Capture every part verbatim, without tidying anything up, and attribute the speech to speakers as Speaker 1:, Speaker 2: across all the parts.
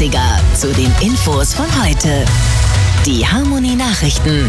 Speaker 1: dreißiger zu den Infos von heute. Die Harmonie Nachrichten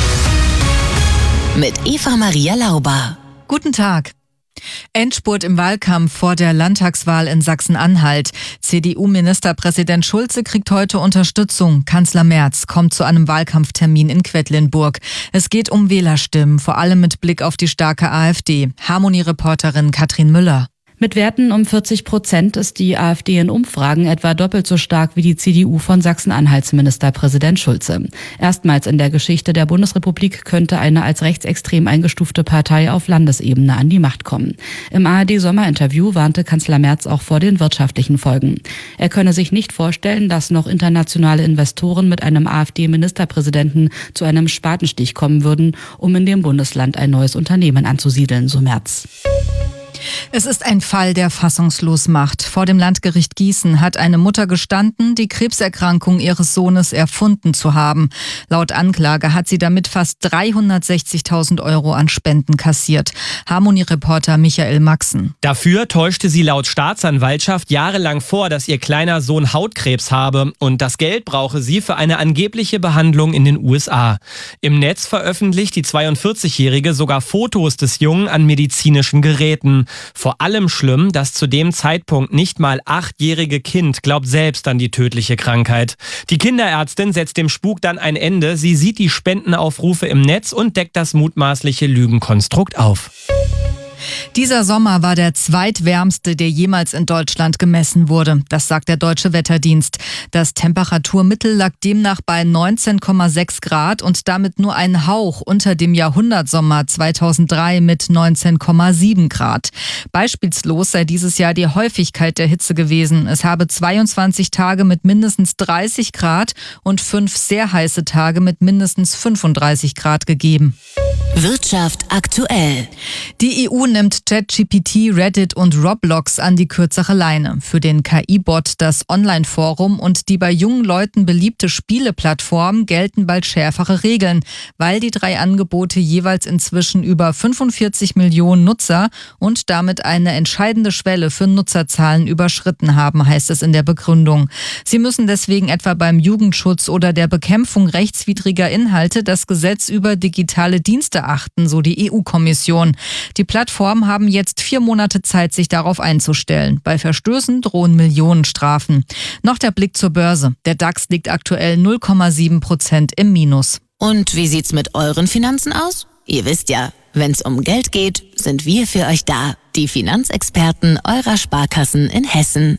Speaker 1: mit Eva Maria Lauber.
Speaker 2: Guten Tag. Endspurt im Wahlkampf vor der Landtagswahl in Sachsen-Anhalt. C D U-Ministerpräsident Schulze kriegt heute Unterstützung. Kanzler Merz kommt zu einem Wahlkampftermin in Quedlinburg. Es geht um Wählerstimmen, vor allem mit Blick auf die starke AfD. Harmonie-Reporterin Katrin Müller.
Speaker 3: Mit Werten um vierzig Prozent ist die AfD in Umfragen etwa doppelt so stark wie die C D U von Sachsen-Anhalts Ministerpräsident Schulze. Erstmals in der Geschichte der Bundesrepublik könnte eine als rechtsextrem eingestufte Partei auf Landesebene an die Macht kommen. Im A R D-Sommerinterview warnte Kanzler Merz auch vor den wirtschaftlichen Folgen. Er könne sich nicht vorstellen, dass noch internationale Investoren mit einem AfD-Ministerpräsidenten zu einem Spatenstich kommen würden, um in dem Bundesland ein neues Unternehmen anzusiedeln, so Merz.
Speaker 2: Es ist ein Fall, der fassungslos macht. Vor dem Landgericht Gießen hat eine Mutter gestanden, die Krebserkrankung ihres Sohnes erfunden zu haben. Laut Anklage hat sie damit fast dreihundertsechzigtausend Euro an Spenden kassiert. Harmonie-Reporter Michael Maxen.
Speaker 4: Dafür täuschte sie laut Staatsanwaltschaft jahrelang vor, dass ihr kleiner Sohn Hautkrebs habe und das Geld brauche sie für eine angebliche Behandlung in den U S A. Im Netz veröffentlicht die zweiundvierzigjährige sogar Fotos des Jungen an medizinischen Geräten. Vor allem schlimm, das zu dem Zeitpunkt nicht mal achtjährige Kind glaubt selbst an die tödliche Krankheit. Die Kinderärztin setzt dem Spuk dann ein Ende. Sie sieht die Spendenaufrufe im Netz und deckt das mutmaßliche Lügenkonstrukt auf.
Speaker 2: Dieser Sommer war der zweitwärmste, der jemals in Deutschland gemessen wurde. Das sagt der Deutsche Wetterdienst. Das Temperaturmittel lag demnach bei neunzehn Komma sechs Grad und damit nur ein Hauch unter dem Jahrhundertsommer zweitausenddrei mit neunzehn Komma sieben Grad. Beispielslos sei dieses Jahr die Häufigkeit der Hitze gewesen. Es habe zweiundzwanzig Tage mit mindestens dreißig Grad und fünf sehr heiße Tage mit mindestens fünfunddreißig Grad gegeben.
Speaker 1: Wirtschaft aktuell.
Speaker 2: Die E U nimmt ChatGPT, Reddit und Roblox an die kürzere Leine. Für den K I-Bot, das Online-Forum und die bei jungen Leuten beliebte Spieleplattform gelten bald schärfere Regeln, weil die drei Angebote jeweils inzwischen über fünfundvierzig Millionen Nutzer und damit eine entscheidende Schwelle für Nutzerzahlen überschritten haben, heißt es in der Begründung. Sie müssen deswegen etwa beim Jugendschutz oder der Bekämpfung rechtswidriger Inhalte das Gesetz über digitale Dienste achten, so die E U-Kommission. Die Plattformen haben jetzt vier Monate Zeit, sich darauf einzustellen. Bei Verstößen drohen Millionenstrafen. Noch der Blick zur Börse. Der DAX liegt aktuell null Komma sieben Prozent im Minus.
Speaker 1: Und wie sieht's mit euren Finanzen aus? Ihr wisst ja, wenn's um Geld geht, sind wir für euch da. Die Finanzexperten eurer Sparkassen in Hessen.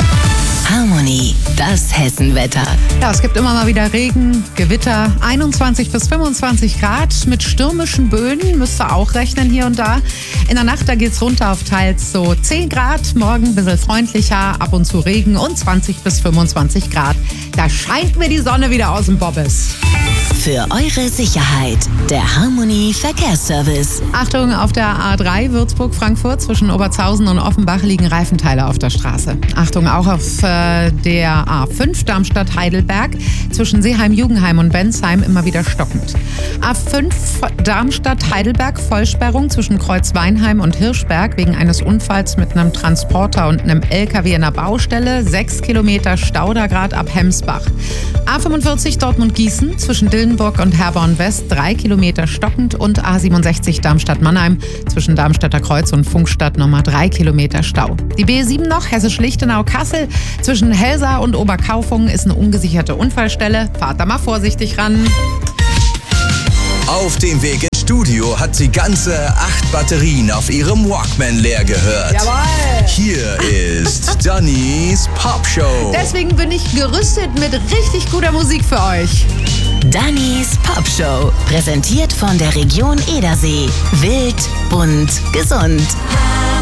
Speaker 1: Harmonie, das Hessenwetter.
Speaker 5: Ja, es gibt immer mal wieder Regen, Gewitter, einundzwanzig bis fünfundzwanzig Grad. Mit stürmischen Böen müsst ihr auch rechnen hier und da. In der Nacht, da geht's runter auf teils so zehn Grad. Morgen ein bisschen freundlicher, ab und zu Regen und zwanzig bis fünfundzwanzig Grad. Da scheint mir die Sonne wieder aus dem Bobbes.
Speaker 1: Für eure Sicherheit, der Harmonie Verkehrsservice.
Speaker 5: Achtung, auf der A drei Würzburg-Frankfurt zwischen Obertshausen und Offenbach liegen Reifenteile auf der Straße. Achtung auch auf äh, der A fünf Darmstadt-Heidelberg zwischen Seeheim-Jugenheim und Bensheim immer wieder stockend. A fünf Darmstadt-Heidelberg Vollsperrung zwischen Kreuzweinheim und Hirschberg wegen eines Unfalls mit einem Transporter und einem L K W in der Baustelle. Sechs Kilometer Stau da gerade ab Hemsbach. A fünfundvierzig Dortmund-Gießen zwischen Dillenburg und Herborn West drei Kilometer stockend und A siebenundsechzig Darmstadt-Mannheim zwischen Darmstädter Kreuz und Funkstadt nochmal drei Kilometer Stau. Die B sieben noch, Hessisch-Lichtenau-Kassel zwischen Helsa und Oberkaufungen ist eine ungesicherte Unfallstelle. Fahrt da mal vorsichtig ran.
Speaker 6: Auf dem Weg ins Studio hat sie ganze acht Batterien auf ihrem Walkman leer gehört.
Speaker 5: Jawohl!
Speaker 6: Hier ist Dannys Popshow.
Speaker 5: Deswegen bin ich gerüstet mit richtig guter Musik für euch.
Speaker 1: Dannys Popshow, präsentiert von der Region Edersee. Wild, bunt, gesund.